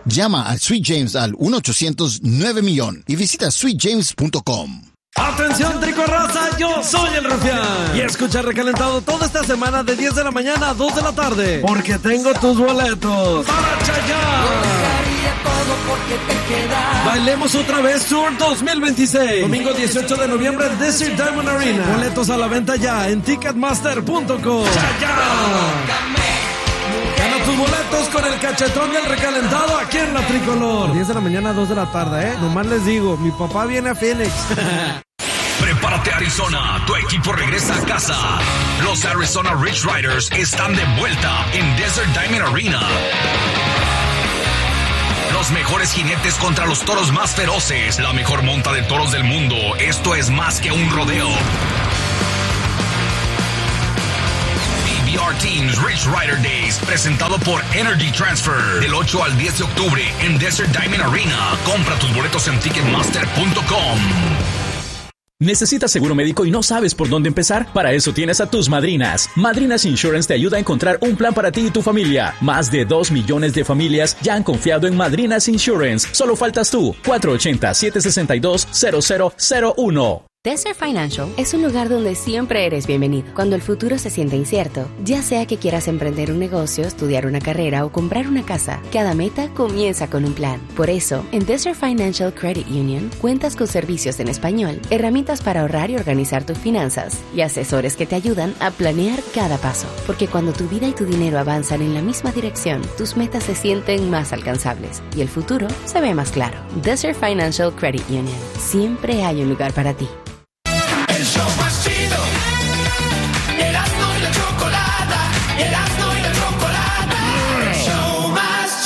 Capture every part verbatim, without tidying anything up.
Llama a Sweet James al uno ochocientos nueve millón y visita sweet james punto com. Atención, tricorraza, yo soy el Rufián. Y escucha Recalentado toda esta semana de diez de la mañana a dos de la tarde. Porque tengo tus boletos para Chayanne. Bailemos otra vez Tour dos mil veintiséis. Domingo dieciocho de noviembre en Desert Diamond Arena. Boletos a la venta ya en ticketmaster punto com. Chayanne. Gana tus boletos con el cachetón y el recalentado aquí en la Tricolor. diez de la mañana a dos de la tarde, ¿eh? Nomás les digo, mi papá viene a Phoenix. Prepárate, Arizona, tu equipo regresa a casa. Los Arizona Rich Riders están de vuelta en Desert Diamond Arena. Los mejores jinetes contra los toros más feroces. La mejor monta de toros del mundo. Esto es más que un rodeo. B B R Teams Rich Rider Days, presentado por Energy Transfer. Del ocho al diez de octubre en Desert Diamond Arena. Compra tus boletos en ticketmaster punto com. ¿Necesitas seguro médico y no sabes por dónde empezar? Para eso tienes a tus madrinas. Madrinas Insurance te ayuda a encontrar un plan para ti y tu familia. Más de dos millones de familias ya han confiado en Madrinas Insurance. Solo faltas tú. cuatro ocho cero, siete seis dos, cero cero cero uno. Desert Financial es un lugar donde siempre eres bienvenido. Cuando el futuro se siente incierto, ya sea que quieras emprender un negocio, estudiar una carrera o comprar una casa, cada meta comienza con un plan. Por eso, en Desert Financial Credit Union, cuentas con servicios en español, herramientas para ahorrar y organizar tus finanzas, y asesores que te ayudan a planear cada paso. Porque cuando tu vida y tu dinero avanzan en la misma dirección, tus metas se sienten más alcanzables, y el futuro se ve más claro. Desert Financial Credit Union. Siempre hay un lugar para ti. El show más chido. Erasmo y la chocolata. Erasmo y la chocolata. El show más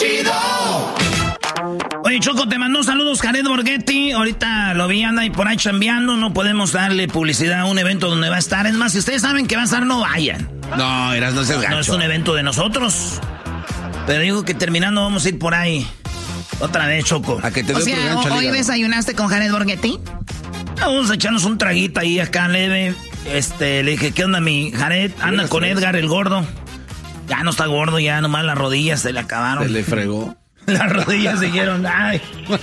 chido. Oye, Choco, te mandó saludos Jared Borghetti. Ahorita lo vi, anda ahí por ahí chambeando. No podemos darle publicidad a un evento donde va a estar. Es más, si ustedes saben que va a estar, no vayan. No, Erasmo seas gacho. No es un evento de nosotros. Pero digo que terminando vamos a ir por ahí. Otra vez, Choco. A que te o sea, ¿hoy desayunaste con Jared Borghetti? Vamos a echarnos un traguito ahí acá leve. Este, le dije, ¿qué onda mi Jared? Anda con Edgar el gordo. Ya no está gordo, ya nomás las rodillas se le acabaron. Se le fregó. Las rodillas dijeron, ay.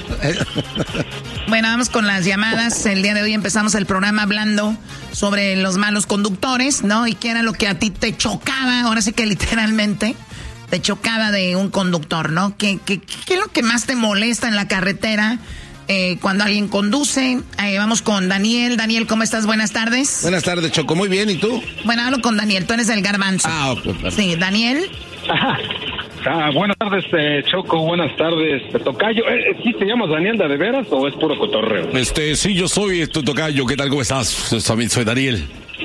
Bueno, vamos con las llamadas. El día de hoy empezamos el programa hablando sobre los malos conductores, ¿no? Y qué era lo que a ti te chocaba, ahora sí que literalmente te chocaba de un conductor, ¿no? ¿Qué, qué, qué es lo que más te molesta en la carretera? Eh, cuando alguien conduce. Eh, vamos con Daniel. Daniel, ¿cómo estás? Buenas tardes. Buenas tardes, Choco. Muy bien, ¿y tú? Bueno, hablo con Daniel. Tú eres el garbanzo. Ah, ok. Sí, Daniel. Ajá. Ah, buenas tardes, eh, Choco. Buenas tardes, Tocayo. Eh, ¿Sí te llamas Daniel de veras o es puro cotorreo? Este, sí, yo soy tu Tocayo. ¿Qué tal? ¿Cómo estás? También soy Daniel.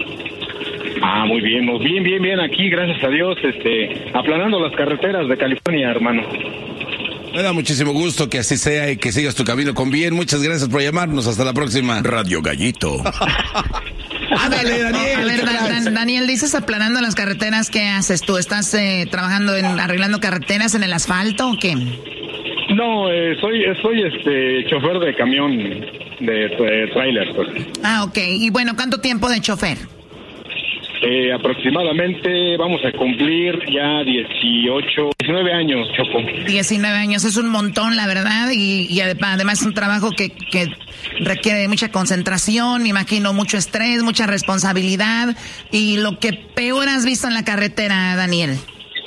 Ah, muy bien, muy bien, bien, bien. Aquí, gracias a Dios, este, aplanando las carreteras de California, hermano. Me da muchísimo gusto que así sea y que sigas tu camino con bien. Muchas gracias por llamarnos. Hasta la próxima. Radio Gallito. Ándale, Daniel. A ver, Dan, Dan, Daniel, dices aplanando las carreteras, ¿qué haces tú? ¿Estás eh, trabajando en arreglando carreteras en el asfalto o qué? No, eh, soy, soy este chofer de camión, de, de tráiler, pues. Ah, ok. Y bueno, ¿cuánto tiempo de chofer? Eh, aproximadamente vamos a cumplir ya dieciocho, diecinueve años, Choco. diecinueve años, es un montón, la verdad, y, y además es un trabajo que, que requiere mucha concentración, me imagino mucho estrés, mucha responsabilidad, y lo que peor has visto en la carretera, Daniel.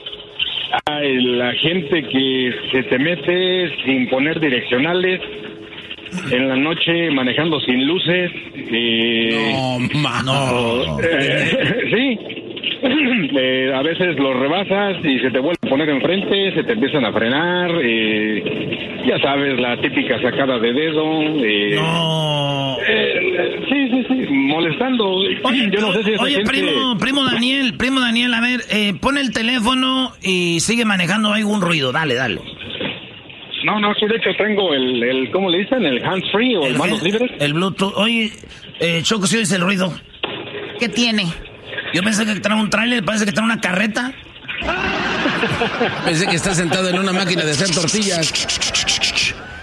Ay, la gente que se te mete sin poner direccionales, en la noche manejando sin luces. Eh, no, mano. Eh, sí. Eh, a veces los rebasas y se te vuelve a poner enfrente, se te empiezan a frenar. Eh, ya sabes, la típica sacada de dedo. Eh, no. Eh, sí, sí, sí. Molestando. Oye, yo no sé si esa oye gente... primo, primo Daniel, primo Daniel, a ver, eh, pon el teléfono y sigue manejando algún ruido. Dale, dale. No, no, sí, de hecho tengo el, el ¿cómo le dicen? El hands-free o el, el manos libres. El Bluetooth. Oye, eh, Choco, ¿sí oyes el ruido? ¿Qué tiene? Yo pensé que trae un tráiler, parece que trae una carreta. Pensé que está sentado en una máquina de hacer tortillas.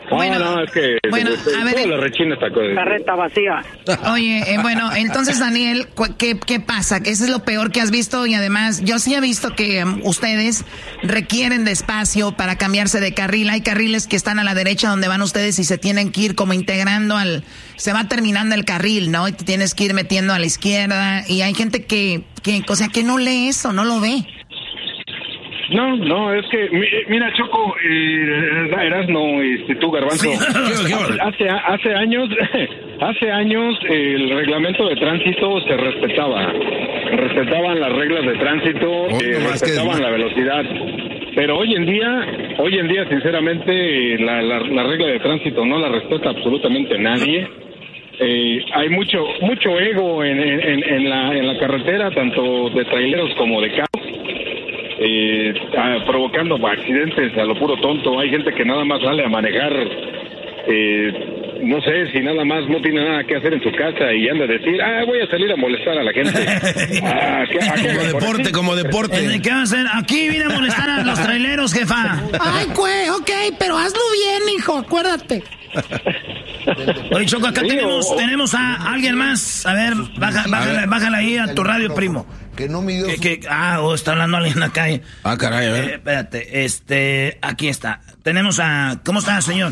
No, Bueno, no, es que bueno, este, a ver, todo le rechina esta cosa. Carreta vacía. Oye, eh, bueno, entonces, Daniel, cu- ¿qué, ¿qué pasa? ¿Qué es lo peor que has visto? Y además, yo sí he visto que um, ustedes requieren de espacio para cambiarse de carril. Hay carriles que están a la derecha donde van ustedes y se tienen que ir como integrando al... Se va terminando el carril, ¿no? Y te tienes que ir metiendo a la izquierda. Y hay gente que, que o sea, que no lee eso, no lo ve. No, no, es que, mi- mira, Choco, eh, Erasno y tú, Garbanzo, hace, hace años, hace años el reglamento de tránsito se respetaba, respetaban las reglas de tránsito, Oh, eh, no más que respetaban es- la velocidad, pero hoy en día, hoy en día, sinceramente, la, la, la regla de tránsito no la respeta absolutamente nadie. Eh, hay mucho, mucho ego en, en, en la, en la carretera, tanto de traileros como de carros. Eh, ah, provocando accidentes a lo puro tonto. Hay gente que nada más sale a manejar, eh, no sé, si nada más no tiene nada que hacer en su casa y anda a decir, ah, voy a salir a molestar a la gente. Ah, ¿qué- a qué- Como deporte, como deporte. ¿Qué va a hacer? Aquí vine a molestar a los traileros, jefa. Ay, güey, ok, pero hazlo bien, hijo, acuérdate. Oye, Choco, acá Sí, tenemos, o- tenemos a alguien más. A ver, baja, bájala, bájala ahí a tu radio, primo. Que no midió Que, su- que- ah, oh, está hablando alguien acá. Eh, Ah, caray, a ver. espérate, este, aquí está. Tenemos a, ¿cómo está, señor?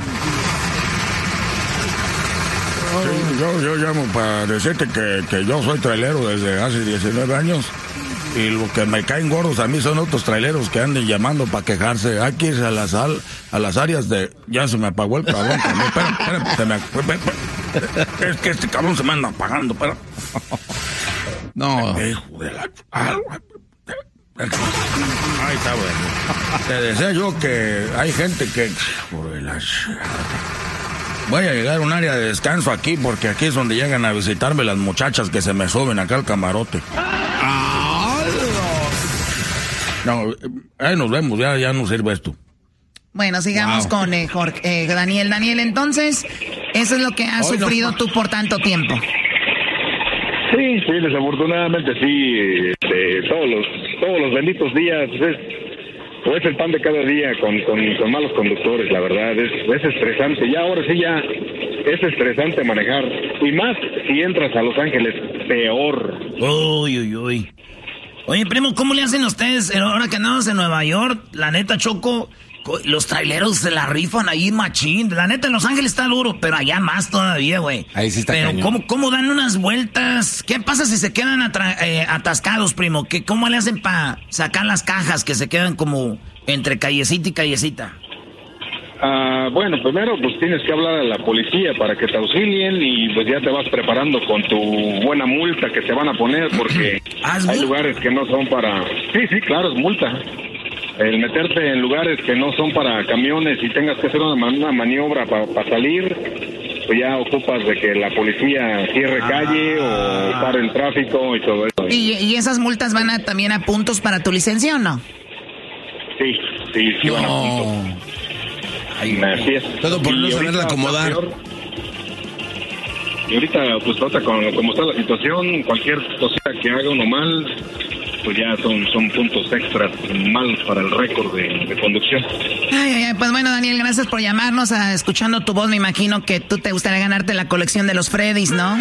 Yo, yo llamo para decirte que, que yo soy trailero desde hace diecinueve años y lo que me caen gordos a mí son otros traileros que anden llamando para quejarse. Hay que irse a las, al- a las áreas de... Ya se me apagó el cabrón. también. Espera, espera, se me... espera, espera. Es que este cabrón se me anda apagando, espera. No. Hijo de la... ah, Ahí está, bueno. Te decía yo que hay gente que... Hijo de la... Voy a llegar a un área de descanso aquí porque aquí es donde llegan a visitarme las muchachas que se me suben acá al camarote. No, eh, ahí nos vemos, ya, ya no sirve esto. Bueno, sigamos Wow. con eh, Jorge, eh, Daniel. Daniel, entonces, eso es lo que has Hoy no- sufrido tú por tanto tiempo. Sí, sí, desafortunadamente sí, este, todos los, todos los benditos días es, o es el pan de cada día con, con, con malos conductores, la verdad, es, es estresante, ya ahora sí ya es estresante manejar, y más si entras a Los Ángeles, peor. Uy, uy, uy. Oye, primo, ¿cómo le hacen ustedes ahora que andamos en Nueva York? La neta, Choco, co- los traileros se la rifan ahí machín. La neta, en Los Ángeles está duro, pero allá más todavía, güey. Ahí sí está Pero cañón. ¿cómo, ¿cómo dan unas vueltas? ¿Qué pasa si se quedan atra- eh, atascados, primo? ¿Qué, ¿Cómo le hacen para sacar las cajas que se quedan como entre callecita y callecita? Ah, bueno, primero pues tienes que hablar a la policía para que te auxilien y pues ya te vas preparando con tu buena multa que te van a poner porque ¿Ah, es hay multa? lugares que no son para... Sí, sí, claro, es multa. El meterte en lugares que no son para camiones y tengas que hacer una, ma- una maniobra para salir, pues ya ocupas de que la policía cierre calle o pare el tráfico y todo eso. ¿Y, y esas multas van a, también a puntos para tu licencia o no? Sí, sí, sí van a punto. Así es. Todo por no Y saberla ahorita acomodar. está peor. Y ahorita, pues, ahorita con como está la situación, cualquier cosita que haga uno mal, pues ya son, son puntos extras malos para el récord de, de conducción. Ay, ay, ay, pues bueno, Daniel, gracias por llamarnos. A, escuchando tu voz, me imagino que tú te gustaría ganarte la colección de los Freddys, ¿no?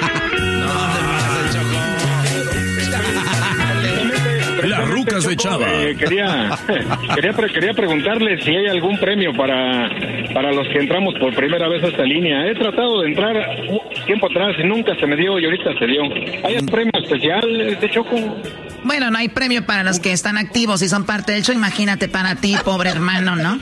La ruca se echaba. Eh, quería, quería, pre- quería preguntarle si hay algún premio para, para los que entramos por primera vez a esta línea. He tratado de entrar un tiempo atrás y nunca se me dio y ahorita se dio. ¿Hay un premio especial de Choco? Bueno, no hay premio para los que están activos y son parte del show. Imagínate para ti, pobre hermano, ¿no?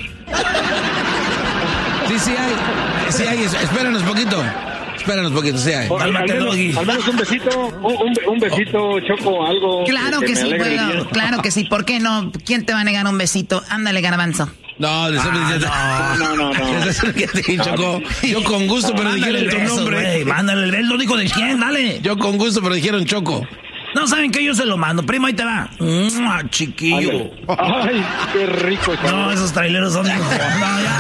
Sí, sí hay. Sí hay. Espéranos poquito. Espéranos poquito, sí hay. O al, al menos, al menos un besito, un, un- un besito, Choco, algo. Claro que me sí, alegre el puedo. día. Claro que sí. ¿Por qué no? ¿Quién te va a negar un besito? Ándale, garbanzo. No, les estoy diciendo. No, no, no. Les estoy diciendo, Choco. Yo con gusto, pero Mándale dijeron el tu beso, nombre. güey, mándale el beso. ¿Lo dijo de quién? Dale. Yo con gusto, pero dijeron Choco. No, ¿saben qué? Yo se lo mando. Primo, ahí te va. ¡Mua, chiquillo! Ay, qué rico. No, esos traileros son... No, ya.